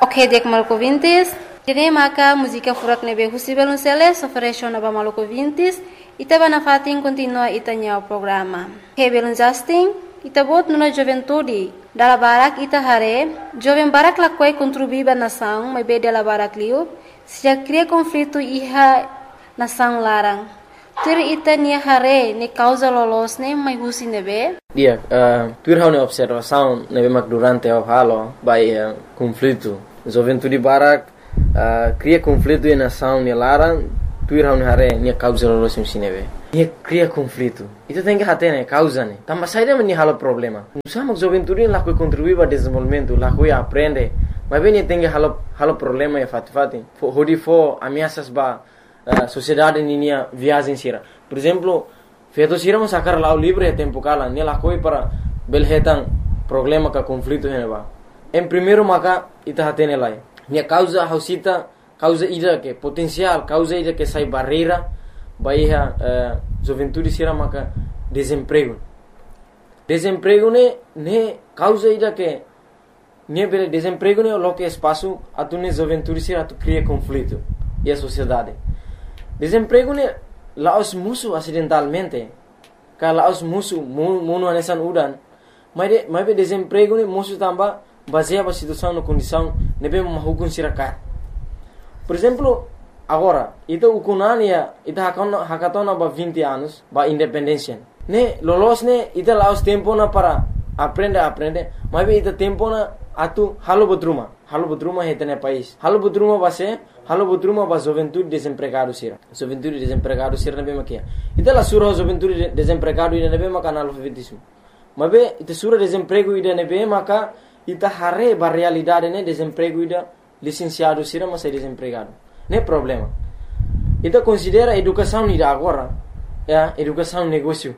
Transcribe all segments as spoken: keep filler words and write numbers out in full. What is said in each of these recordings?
Ok, dek maluco vintis. Jadi maka música furak nebe husibel unseles ofereció naba maluco vintis. Ita bana fatin continua itanya o programa. Hebel Justin, ita bot nuna juventude. Dala barak ita hare, jovem barak lakwai contribuiba nação, mas be dala barak liu. Se já cria conflito iha nação larang. Tur ita nia hare ne causa lolos ne mai husi nebe. Dia, uh, tur hau ne observação nebe mak durante o halo by uh, conflito. Juventude barak uh, cria conflito e nação ne larang. Tur hau ne hare nia causa lolos im nebe. Nia cria conflito. Ita tem que hate ne causa ne. Tamba saída me halo problema. Usama juventude la que contribui para desenvolvimento, la que aprende. Mas bem tem que halo halo problema e fati fati. Hodi fo ameaças ba Uh, sociedade ninia viagem sira. Por exemplo, feito sira mas sacar lá o livre é tempo cala, ne la coi para belhetan problema ka conflito heneba. Em primeiro maka ita hatene lá. Ne causa hausita, causa ida que potencial, causa ida que sai barreira, baia uh, juventude sira maka desemprego. Desemprego ne ne causa ida que ne bele desemprego ne lo que espaço atune juventude sira tu cria conflito e a sociedade. Desemprego ne laos musuh acidentalmente. Ka laos musuh muno anesan udan. Mas de, mas desemprego ne musuh tamba baseado a situação no condição nebe mahukun siraka. Por exemplo, agora, ita ukunania ita hakona hakatona ba vinte anos ba independência. Ne lolos ne ita laos tempo na para aprender aprender, mas ita tempo na atu halo bodruma. Halo bodruma hetene país. Halo bodruma base Halo bodruma ba juventude desempregado sira. Juventude desempregado sira nebe makia. Ita la sura juventude desempregado ida nebe maka analfabetismo. Mabe ita sura desemprego ida nebe maka ita hare ba realidade ne desemprego ida licenciado sira mas é desempregado. Ne problema. Ita considera educação ida agora, ya, educação negócio.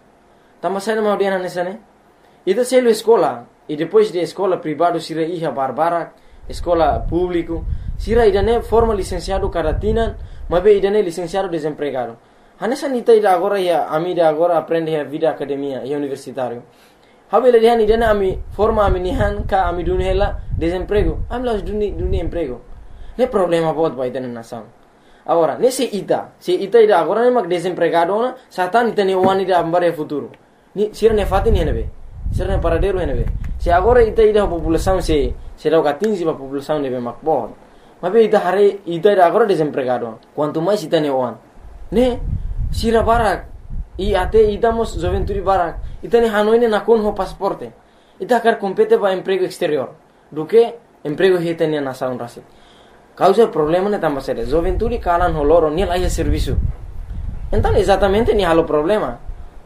Tama sai na audiana nessa ne. Ita selo escola e depois de escola privado sira iha barbara, escola público sira idane forma licenciado caratina, mas be idane licenciado desempregado. Hanessa nita ida agora ya ami ida agora aprende a vida academia e universitário. Habele dihan idane ami forma ami nihan ka ami dunhela desemprego. Ami las duni duni emprego. Ne problema bot ba idane nação. Agora, nesse ita, se ita ida agora ne mag desempregado na, satan ita ne wani ida ambare futuro. Ni sira ne fatin henebe. Sira ne paradero henebe. Se agora ita ida população se se dá quinze ba população nebe mak bot. Mas ita hare ita ida agora desempregado. Quanto mais ita ne wan. Ne sira barak e até idamos juventude barak. Ita ne hanoi ne nakon ho pasaporte. Ita quer compete ba emprego exterior. Do que emprego hita ne nação rasi. Causa problema ne tamba sere. Juventude kalan ho loro ni laia serviço. Então exatamente ni halo problema.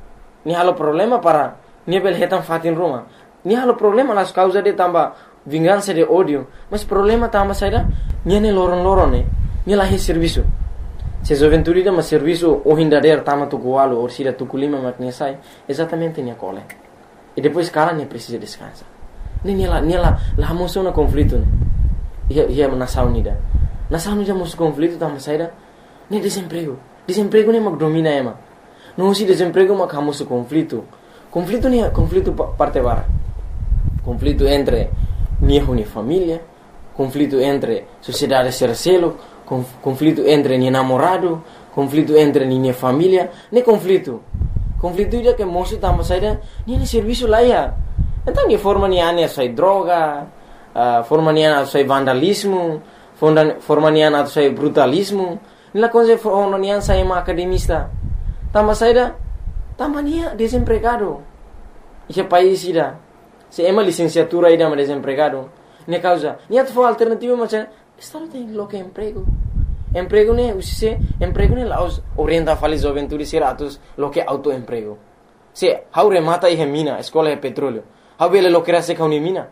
Ni halo problema para ni bel hetan fatin Roma. Ni halo problema las causa de tamba vingança de ódio, mas problema tamba saída niane loron loron ne ni lahi serviço. Se juventude da mas serviço o hindader tama tu coalo ou sira tu culima makne sai exatamente ni cole. E depois cara ne precisa descansar. Ni ni la ni la la moção na conflito ne. Ia ia nação unida. Nação unida mos conflito tamba saída ni desemprego. Desemprego ne mak domina ema. Não se desemprego mak hamos conflito. Conflito ni conflito parte bara. Conflito entre niho ni família, conflito entre sociedade sercelo, conflito entre ni namorado, conflito entre ni família, ne conflito. Conflito ida que moço tamo saída, ni ni serviço lá ya. Então ni forma ni ane sai droga, uh, forma ni ane sai vandalismo, forma ni ane sai brutalismo, ni la coisa forma ni ane sai ma academista. Tamo saída, tamo ni desempregado. Esse país ida se ema licenciatura ida ma desempregado. Ne causa, ni at fo alternativa ma c'è Estado tem lo que emprego. Emprego ne usise, emprego ne laos orienta fali juventude siratus lo que autoemprego. Se haure mata e mina, escola e petróleo. Habele lo que rase kauni mina.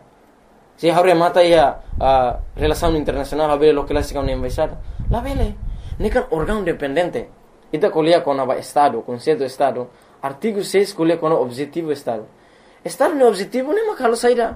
Se haure mata e uh, relação internacional, habele lo que rase kauni embaixada. La vele, ne kan órgão dependente. Ita colia com a estado, conceito estado. Artigo seis colia com o objetivo estado. Estado no objetivo ne makalo saída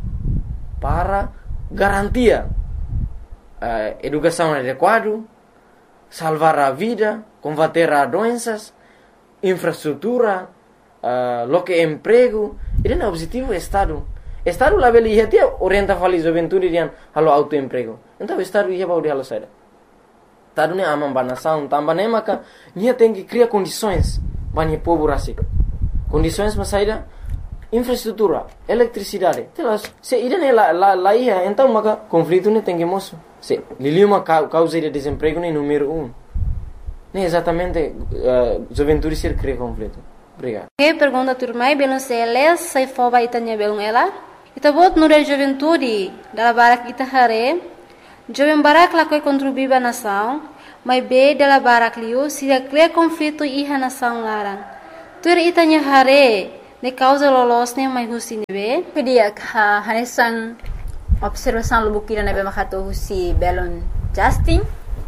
para garantia uh, educação adequada, salvar a vida, combater as doenças, infraestrutura, uh, lo que emprego. Esse é o objetivo do Estado. Estado lá beli ia tia orienta fali juventude dian halo autoemprego. Então Estado ia baudi halo saída. Estado ne amam banação, tambah ne maka nia tem que criar condições bani povo rasik. Condições mas saída infraestrutura, eletricidade. Telas, se ida ne la la la ia, então maka conflito ne tem que moço. Se lili uma causa de desemprego ne número um. Ne exatamente uh, juventude ser cria conflito. Obrigado. Que pergunta turmai belum seles sai foba itanya belum ela. Ita bot nure juventude dala barak ita hare. Jovem barak la koi contribuir ba nação, mas be dala barak liu se cria conflito iha nação larang. Tur itanya hare ne causa lolos ne mai husi nebe. Kedia ha hanesan observação lubukira nebe makato husi belon Justin.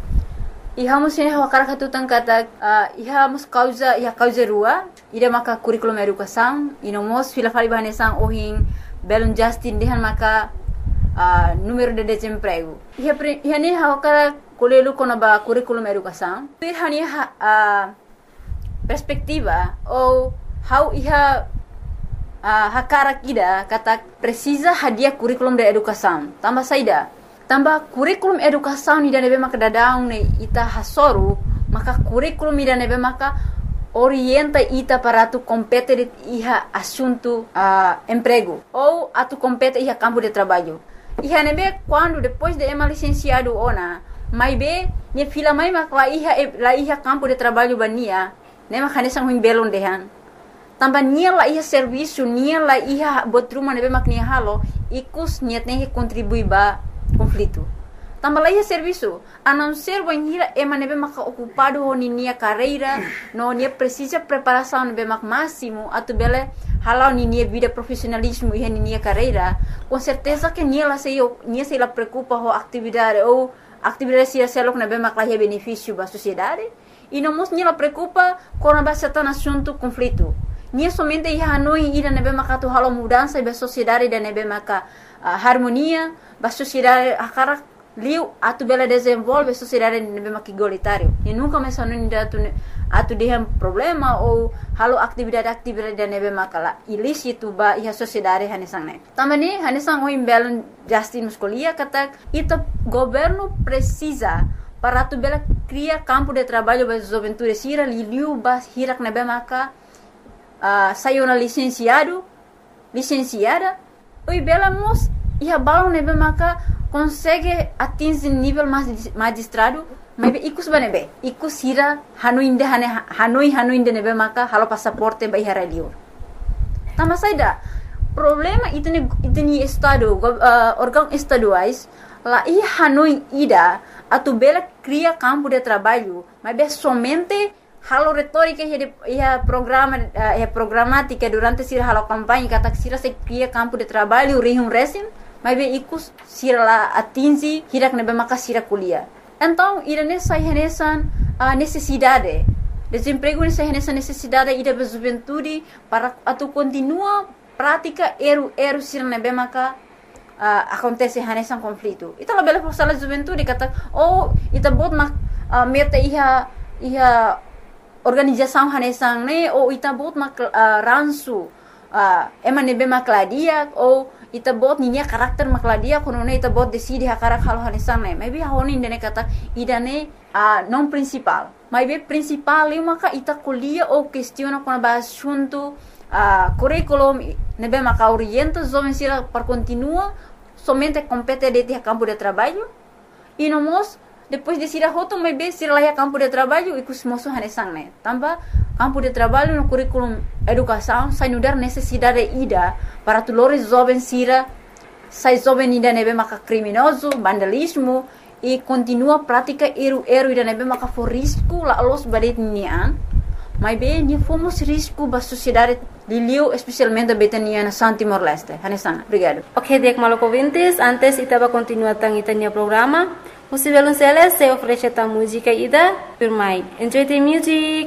Iha musine hawakara katutang kata uh, iha mus causa iha causa rua ida maka curriculum educação inomos fila fali bahanesang ohin belon Justin dehan maka uh, número de desemprego. Iha iha ne hawakara kolelu kono ba curriculum educação. Iha ni uh, perspectiva ou how iha uh, hakara kida kata precisa hadia curriculum de educação. Tambah saida tambah kurikulum educação ni nebe maka dadaung ne ita hasoru maka kurikulum ni nebe maka orienta ita para tu compete iha assunto uh, emprego ou atu compete iha campo de trabalho. Iha nebe quando depois de ema licenciado ona mai be ne fila mai maka la iha la iha campo de trabalho bania ne maka nesang huim belon dehan tambah nia la iha serviço nia la iha botruma nebe maka nia halo ikus niat ne contribui ba conflito. Tambah lagi serviço, a não ser banhira ema nebe maka ocupado ho ninia carreira, no nia precisa preparação nebe mak máximo, atu bele halau ninia vida profissionalismo e ninia carreira, com certeza que nia la sei nia sei la preocupa ho atividade ou atividade sia selok nebe mak la benefício ba sociedade, e não mos nia la preocupa com a certain assunto conflito. Nia somente ia hanoi ida nebe maka tu halau mudança ba sociedade da nebe maka uh, harmonia ba sociedade akara liu atu bela desenvolve sociedade nebe maka igualitário e nunca mais hanoi atu atu dehan problema ou halau atividade-atividade da nebe maka la ilícito ba ia sociedade hanesang ne tamani hanesang o imbelon Justin Muscolia kata ita governo precisa para tu bela cria campo de trabalho ba juventude sira liu ba hirak nebe maka Uh, saiu na licenciado, licenciada, oi bela mos ia balão nebe maka consegue atingir nível magistrado, mas ikus ba nebe, ikus hira hanoi inde hane hanoi hanoi inde nebe maka halo passaporte ba hira liur. Tambah saida problema itu ni itu ni estado uh, órgão estaduais lá ia hanoi ida atu bela cria campo de trabalho, mas be somente halo retórica ia programa ia programática durante sira halo campanha kata sira se cria campo de trabalho rihum resin mas be ikus sira la atingi hirak nebe maka sira kuliah. Então ira nessa renesan a necessidade desemprego nessa renesan necessidade ida be juventude para atu continua prática eru eru sira nebe maka uh, acontece renesan conflito. Ita la bela forsala juventude kata oh ita bot mak uh, meta iha iha organização hanesang ne ou ita bot mak uh, ransu uh, ema nebe makladia ou ita bot ninya karakter makladia kono ne ita bot decide hakarak hal hanesang ne maybe honi ne kata ida ne uh, non principal maybe principal li maka ita kuliah ou questiona kono ba assunto uh, curriculum nebe maka orienta jovem sira para continua somente compete de ter campo de trabalho e nomos depois de sira hoto mai be sira lá campo de trabalho e kus moço hanesang ne tambah campo de trabalho no curriculum educação sai nudar necessidade ida para tu lores jovem sira sai jovem ida nebe maka criminoso vandalismo e continua prática eru eru ida nebe maka for risco la los badet nian mai be ni fomos risco ba sociedade Liliu especialmente betania na San Timor Leste hanesang obrigado. Ok, dek maloko vintes antes itaba continua tang itania programa. Você vê se oferece a música ida, por mais. Enjoy the music.